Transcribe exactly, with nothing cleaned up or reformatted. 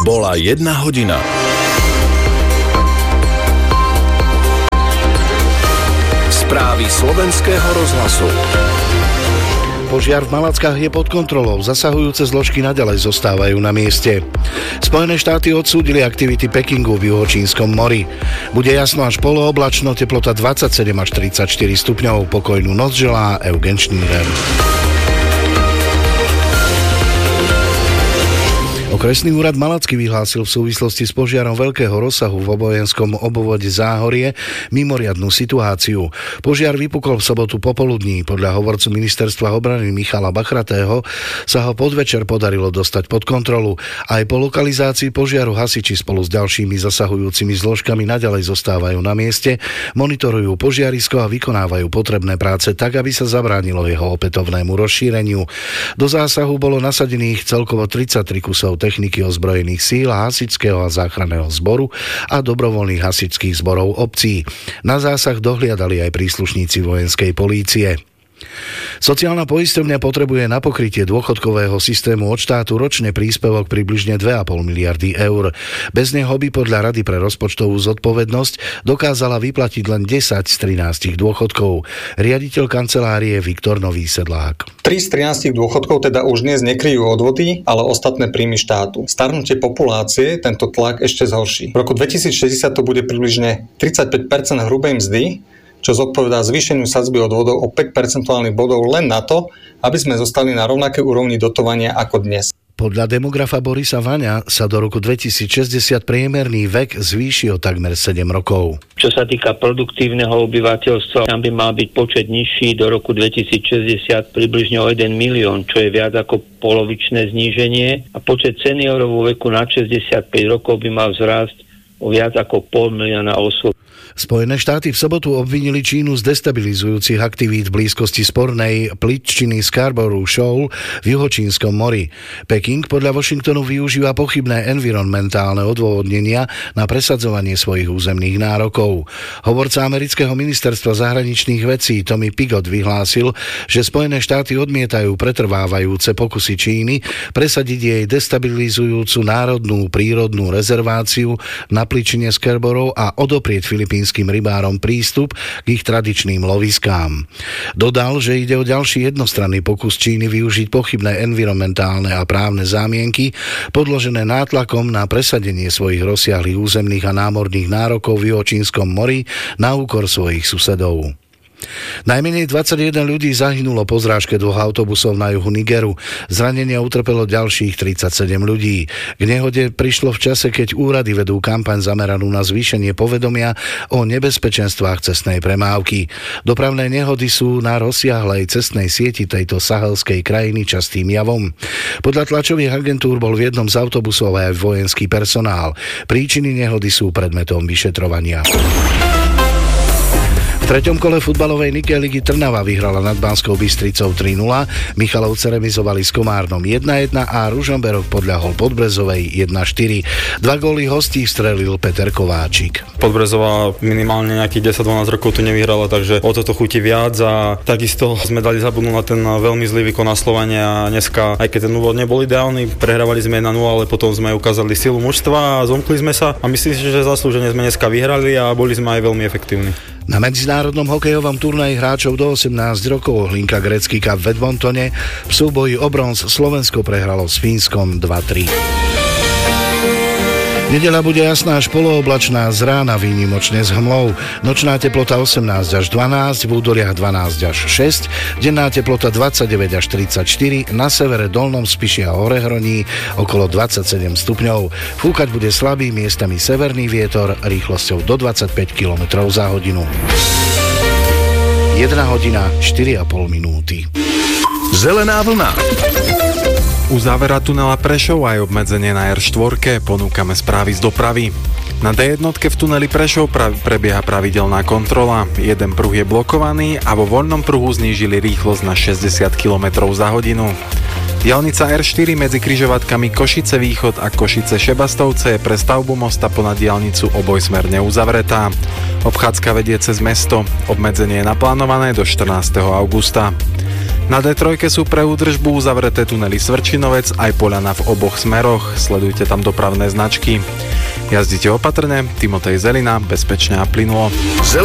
Bola jedna hodina. Správy slovenského rozhlasu. Požiar v Malackách je pod kontrolou, zasahujúce zložky naďalej zostávajú na mieste. Spojené štáty odsúdili aktivity Pekingu v juhočínskom mori. Bude jasno až polooblačno, teplota dvadsaťsedem až tridsaťštyri stupňov. Pokojnú noc želá Eugen Schneider. Okresný úrad Malacky vyhlásil v súvislosti s požiarom veľkého rozsahu v obojenskom obvode Záhorie mimoriadnu situáciu. Požiar vypukol v sobotu popoludní. Podľa hovorcu ministerstva obrany Michala Bachratého sa ho podvečer podarilo dostať pod kontrolu. Aj po lokalizácii požiaru hasiči spolu s ďalšími zasahujúcimi zložkami naďalej zostávajú na mieste, monitorujú požiarisko a vykonávajú potrebné práce tak, aby sa zabránilo jeho opätovnému rozšíreniu. Do zásahu bolo nasadených celkovo tridsaťtri kusov techniky ozbrojených síl, hasičského a záchranného zboru a dobrovoľných hasičských zborov obcí. Na zásah dohliadali aj príslušníci vojenskej polície. Sociálna poisťovňa potrebuje na pokrytie dôchodkového systému od štátu ročne príspevok približne dve a pol miliardy eur. Bez neho by podľa Rady pre rozpočtovú zodpovednosť dokázala vyplatiť len desať z trinástich dôchodkov. Riaditeľ kancelárie Viktor Nový Sedlák. tri z trinástich dôchodkov teda už dnes nekryjú odvody, ale ostatné príjmy štátu. Starnutie populácie tento tlak ešte zhorší. V roku dvetisícšesťdesiat to bude približne tridsaťpäť percent hrubej mzdy, čo zodpovedá zvýšeniu sadzby odvodov o päť percentuálnych bodov len na to, aby sme zostali na rovnakej úrovni dotovania ako dnes. Podľa demografa Borisa Vaňa sa do roku dvetisícšesťdesiat priemerný vek zvýši o takmer sedem rokov. Čo sa týka produktívneho obyvateľstva, tam by mal byť počet nižší do roku dvetisícšesťdesiat približne o jeden milión, čo je viac ako polovičné zníženie, a počet seniorov vo veku nad šesťdesiatpäť rokov by mal vzrásť o viac ako pol milióna osôb. Spojené štáty v sobotu obvinili Čínu z destabilizujúcich aktivít v blízkosti spornej plytčiny Scarborough Shoal v juhočínskom mori. Peking podľa Washingtonu využíva pochybné environmentálne odôvodnenia na presadzovanie svojich územných nárokov. Hovorca amerického ministerstva zahraničných vecí Tommy Pigott vyhlásil, že Spojené štáty odmietajú pretrvávajúce pokusy Číny presadiť jej destabilizujúcu národnú prírodnú rezerváciu na plytčine Scarborough a odoprieť Filipínskym rybárom prístup k ich tradičným loviskám. Dodal, že ide o ďalší jednostranný pokus Číny využiť pochybné environmentálne a právne zámienky podložené nátlakom na presadenie svojich rozsiahlych územných a námorných nárokov v juhočínskom mori na úkor svojich susedov. Najmenej dvadsaťjeden ľudí zahynulo po zrážke dvoch autobusov na juhu Nigeru. Zranenia utrpelo ďalších tridsaťsedem ľudí. K nehode prišlo v čase, keď úrady vedú kampaň zameranú na zvýšenie povedomia o nebezpečenstvách cestnej premávky. Dopravné nehody sú na rozsiahlej cestnej sieti tejto sahelskej krajiny častým javom. Podľa tlačových agentúr bol v jednom z autobusov aj vojenský personál. Príčiny nehody sú predmetom vyšetrovania. V treťom kole futbalovej Nike ligy Trnava vyhrala nad Banskou Bystricou tri nula, Michalovce remizovali s Komárnom jedna jedna a Ružomberok podľahol Podbrezovej jedna štyri. Dva góly hostí strelil Peter Kováčik. Podbrezová minimálne nejakých desať dvanásť rokov tu nevyhrala, takže o toto chutí viac a takisto sme dali zabudnúť na ten veľmi zlý výkon na Slovane a dneska, aj keď ten úvod nebol ideálny, prehrávali sme jedna nula, ale potom sme ukázali silu mužstva a zomkli sme sa a myslím si, že zaslúžene sme dneska vyhrali a boli sme aj veľmi efektívni. Na medzinárodnom hokejovom turnaji hráčov do osemnásť rokov Hlinka Grecký Cup v Edmontone v súboji o bronz Slovensko prehralo s Fínskom dva tri. Nedeľa bude jasná až polooblačná, z rána výnimočne s hmlou. Nočná teplota osemnásť až dvanásť, v údoliach dvanásť až šesť, denná teplota dvadsaťdeväť až tridsaťštyri, na severe Dolnom Spiši a Orehroní okolo dvadsaťsedem stupňov. Fúkať bude slabý, miestami severný vietor rýchlosťou do dvadsaťpäť kilometrov za hodinu. jedna hodina štyri a pol minúty. Zelená vlna. U závera tunela Prešov aj obmedzenie na er štyri ponúkame správy z dopravy. Na dé jedna v tuneli Prešov pra- prebieha pravidelná kontrola. Jeden pruh je blokovaný a vo voľnom pruhu znížili rýchlosť na šesťdesiat kilometrov za hodinu. Diaľnica er štyri medzi križovatkami Košice Východ a Košice Šebastovce je pre stavbu mosta ponad diaľnicu obojsmerne uzavretá. Obchádzka vedie cez mesto. Obmedzenie je naplánované do štrnásteho augusta. Na dé tri sú pre údržbu uzavreté tunely Svrčinovec aj Poľana v oboch smeroch. Sledujte tam dopravné značky. Jazdite opatrne, Timotej Zelina, bezpečne a plynulo.